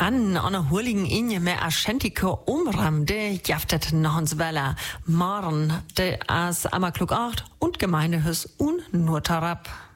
An einer Hurligen Inje mehr Aschentike umram, de jaftet nach uns Weller. Maren, de as Ammerklug 8 und Gemeindehus und Nurtarab.